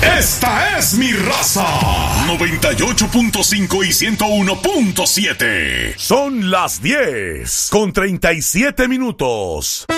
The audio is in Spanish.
Esta es mi raza. 98.5 y 101.7. Son las 10:37.